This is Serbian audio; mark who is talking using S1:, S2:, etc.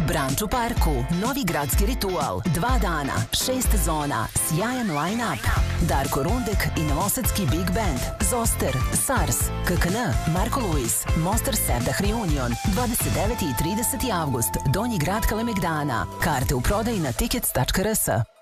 S1: Branč u parku, novi gradski ritual, 2 dana, 6 zona, sjajan line-up. Darko Rundek i novosadski Big Band, Zoster, Sars, KKN, Marko Luis, Mostar Sevdah Reunion, 29. i 30. avgust, Donji grad Kalemegdana. Karte u prodaji na tickets.rs.